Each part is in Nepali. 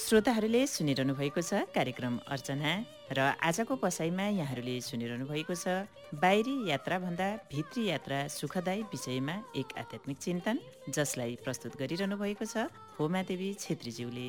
श्रोताहरूले सुनिरहनु भएको छ कार्यक्रम अर्चना र आजको पसाइमा यहाँहरूले सुनिरहनु भएको छ बाहिरी यात्राभन्दा भित्री यात्रा सुखदायी विषयमा एक आध्यात्मिक चिन्तन, जसलाई प्रस्तुत गरिरहनु भएको छ होमादेवी छेत्रीज्यूले।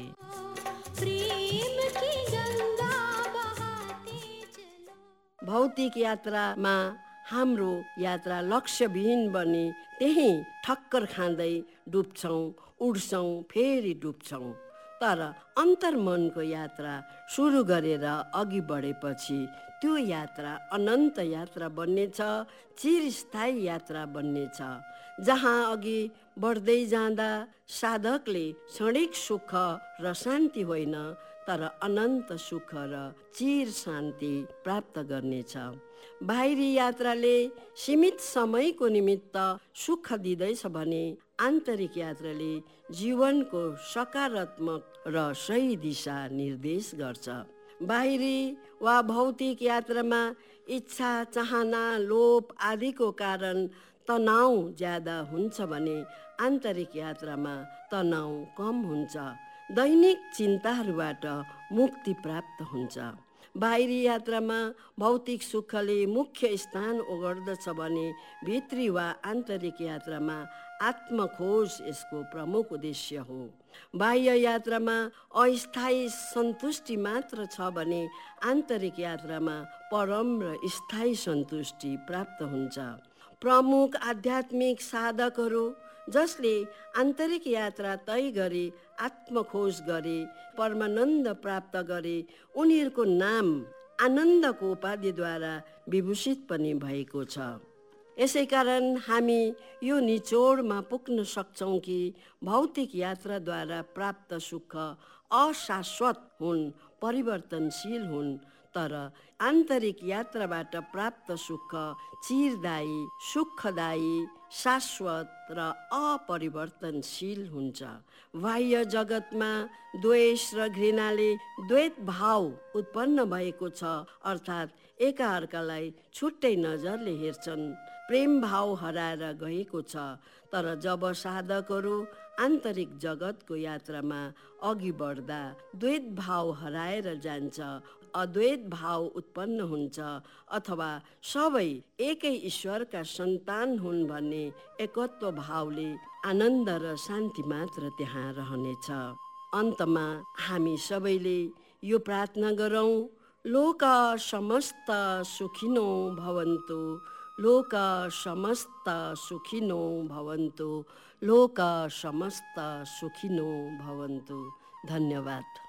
भौतिक यात्रामा हाम्रो यात्रा लक्ष्यविहीन बनी त्यही ठक्कर खाँदै डुब्छौँ, उड्छौँ, फेरि डुब्छौँ। तर अन्तर्मनको यात्रा सुरु गरेर अघि बढेपछि त्यो यात्रा अनन्त यात्रा बन्नेछ, चिरस्थायी यात्रा बन्नेछ, जहाँ अघि बढ्दै जाँदा साधकले क्षणिक सुख र शान्ति होइन तर अनन्त सुख र चिर शान्ति प्राप्त गर्नेछ। बाहिरी यात्राले सीमित समयको निमित्त सुख दिँदैछ भने आन्तरिक यात्राले जीवनको सकारात्मक र सही दिशा निर्देश गर्छ। बाहिरी वा भौतिक यात्रामा इच्छा, चाहना, लोभ आदिको कारण तनाव ज्यादा हुन्छ भने आन्तरिक यात्रामा तनाव कम हुन्छ, दैनिक चिन्ताहरूबाट मुक्ति प्राप्त हुन्छ। बाहिरी यात्रामा भौतिक सुखले मुख्य स्थान ओगर्दछ भने भित्री वा आन्तरिक यात्रामा आत्मखोज यसको प्रमुख उद्देश्य हो। बाह्य यात्रामा अस्थायी सन्तुष्टि मात्र छ भने आन्तरिक यात्रामा परम र स्थायी सन्तुष्टि प्राप्त हुन्छ। प्रमुख आध्यात्मिक साधकहरू जसले आन्तरिक यात्रा तय गरी आत्मखोज गरे, परमानन्द प्राप्त गरे, उनीहरूको नाम आनन्दको उपाधिद्वारा विभूषित पनि भएको छ। यसै कारण हामी यो निचोडमा पुग्न सक्छौँ कि भौतिक यात्राद्वारा प्राप्त सुख अशाश्वत हुन्, परिवर्तनशील हुन्, तर आन्तरिक यात्राबाट प्राप्त सुख चिरदायी, सुखदायी, शाश्वत र अपरिवर्तनशील हुन्छ। बाह्य जगतमा द्वेष र घृणाले द्वैत भाव उत्पन्न भएको छ, अर्थात् एकाअर्कालाई छुट्टै नजरले हेर्छन्। प्रेम भाव हराएर गएको छ। तर जब साधकहरू आन्तरिक जगतको यात्रामा अघि बढ्दा द्वैत भाव हराएर जान्छ, अद्वैत भाव उत्पन्न हुन्छ, अथवा सबै एकै ईश्वरका सन्तान हुन् भन्ने एकत्व भावले आनन्द र शान्ति मात्र त्यहाँ रहनेछ। अन्तमा हामी सबैले यो प्रार्थना गरौँ, लोक समस्त सुखिनो भवन्तु, लोक समस्त सुखिनो भवन्तु, लोक समस्त सुखिनो भवन्तु। धन्यवाद।